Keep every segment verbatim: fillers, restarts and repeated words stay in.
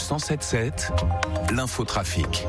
cent sept sept, l'infotrafic.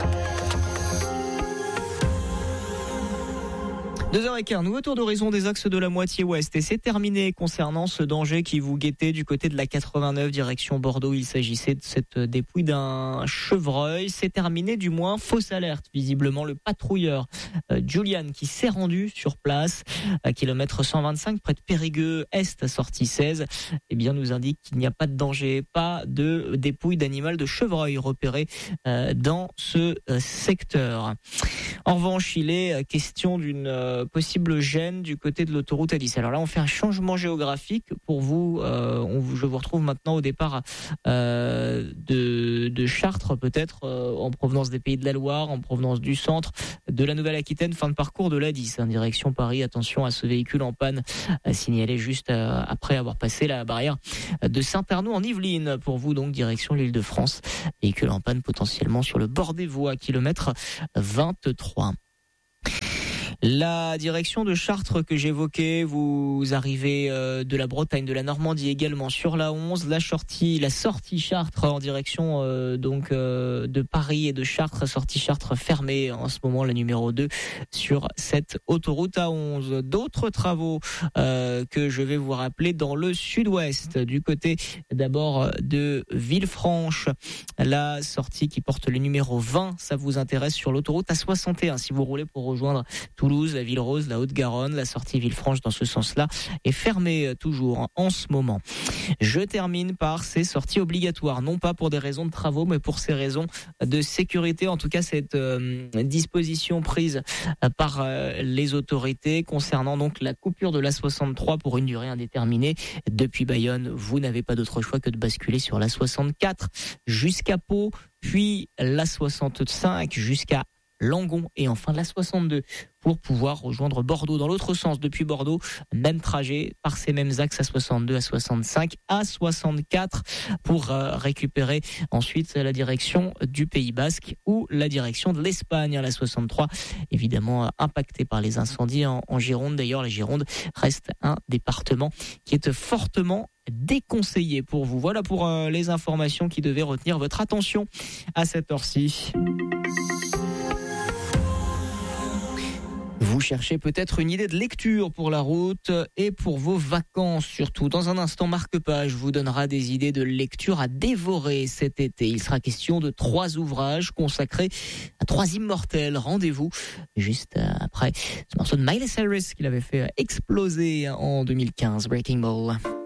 deux heures quinze, nouveau tour d'horizon des axes de la moitié ouest et c'est terminé concernant ce danger qui vous guettait du côté de la quatre-vingt-neuf direction Bordeaux. Il s'agissait de cette dépouille d'un chevreuil. C'est terminé, du moins fausse alerte. Visiblement le patrouilleur euh, Julian qui s'est rendu sur place à kilomètre cent vingt-cinq près de Périgueux Est, sortie seize, eh bien nous indique qu'il n'y a pas de danger, pas de dépouille d'animal de chevreuil repéré euh, dans ce euh, secteur. En revanche, il est question d'une euh, possible gêne du côté de l'autoroute A dix. Alors là, on fait un changement géographique pour vous. Euh, on, je vous retrouve maintenant au départ euh, de, de Chartres, peut-être euh, en provenance des Pays de la Loire, en provenance du centre de la Nouvelle-Aquitaine. Fin de parcours de l'A dix, hein, direction Paris. Attention à ce véhicule en panne, euh, signalé juste euh, après avoir passé la barrière de Saint-Arnoux en Yvelines. Pour vous, donc, direction l'Île-de-France. Véhicule en panne potentiellement sur le bord des voies, kilomètre vingt-trois. La direction de Chartres que j'évoquais, vous arrivez euh, de la Bretagne, de la Normandie également sur la onze, la sortie, la sortie Chartres en direction euh, donc euh, de Paris et de Chartres, sortie Chartres fermée en ce moment, la numéro deux sur cette autoroute A onze. D'autres travaux euh, que je vais vous rappeler dans le sud-ouest, du côté d'abord de Villefranche, la sortie qui porte le numéro vingt, ça vous intéresse, sur l'autoroute A soixante et un si vous roulez pour rejoindre Toulouse, la Ville-Rose, la Haute-Garonne. La sortie Villefranche dans ce sens-là est fermée toujours en ce moment. Je termine par ces sorties obligatoires, non pas pour des raisons de travaux, mais pour ces raisons de sécurité. En tout cas, cette euh, disposition prise par euh, les autorités concernant donc la coupure de l'A soixante-trois pour une durée indéterminée depuis Bayonne. Vous n'avez pas d'autre choix que de basculer sur l'A soixante-quatre jusqu'à Pau, puis l'A soixante-cinq jusqu'à Langon et enfin la soixante-deux pour pouvoir rejoindre Bordeaux. Dans l'autre sens, depuis Bordeaux, même trajet par ces mêmes axes, A soixante-deux, A soixante-cinq, A soixante-quatre pour euh, récupérer ensuite la direction du Pays Basque ou la direction de l'Espagne. La soixante-trois, évidemment impactée par les incendies en, en Gironde. D'ailleurs, la Gironde reste un département qui est fortement déconseillé pour vous. Voilà pour euh, les informations qui devaient retenir votre attention à cette heure-ci. Vous cherchez peut-être une idée de lecture pour la route et pour vos vacances surtout. Dans un instant, Marc Page vous donnera des idées de lecture à dévorer cet été. Il sera question de trois ouvrages consacrés à trois immortels. Rendez-vous juste après ce morceau de Miley Cyrus qu'il avait fait exploser en deux mille quinze, Breaking Ball.